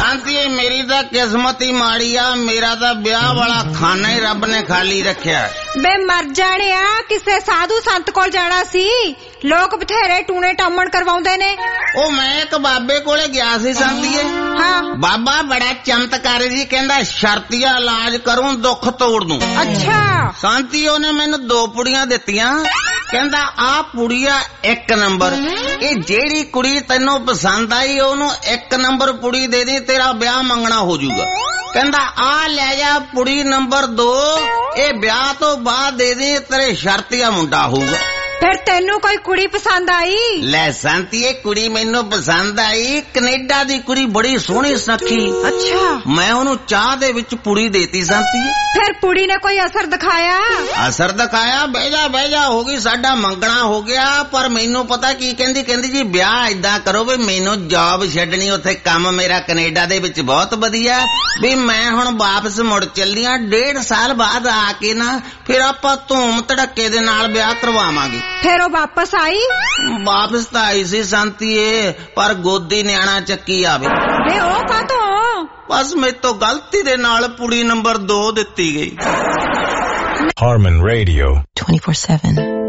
शांति मेरी तो किस्मत ही माड़ी आ, मेरा तो ब्याह वाला खाना ही रब ने खाली रखिया। बे मर जाने आ, किसे साधु संत कोल जाना सी, लोग बथेरे टूने टामण करवाउंदे ने। ओ मैं एक बाबे कोले गया सी शांतिए। हाँ। बाबा बड़ा चमत्कारी जी, कहंदा शर्तिया इलाज करूं दुख तोड़ दूं। अच्छा। शांति ने मैनू 2 पुड़ियां दित्तियां, कहंदा आ पुड़िया 1 नंबर, ये जेड़ी कुड़ी तैनू पसंद आई ओनू 1 नंबर पुड़ी दे दी, तेरा ब्याह मंगना हो जाऊगा। कहंदा आ ले जा पुड़ी नंबर 2, ये ब्याह तो बाद दे दी, तेरे शर्तिया मुंडा होगा। फिर तेनू कोई कुड़ी पसंद आई? ले शांति कुड़ी मैनू पसंद आई, कनेडा दी कुड़ी बड़ी सोहनी सुनखी। अच्छा। मैं ओनू चाह दे विच पुड़ी देती शांति। फिर पुड़ी ने कोई असर दिखाया? असर दिखाया, बह जा होगी, साडा मंगना हो गया। पर मैनू पता की कहंदी, कहंदी जी ब्याह इदां करो भी मैनू जॉब छड्डनी, उत्थे काम मेरा कनेडा दे विच बहुत वधिया, भी मैं हुण वापस मुड़ चली आ, 1.5 साल बाद आके ना फिर आपां धूम धड़के दे नाल ब्याह करवावांगे। फिर वो वापस आई? वापस तो आई सी शांति, पर गोदी न्याणा चक्की आवे। ओ कातो? बस मैं तो गलती दे नाल पुड़ी नंबर 2 दित्ती गई। Harman Radio 24/7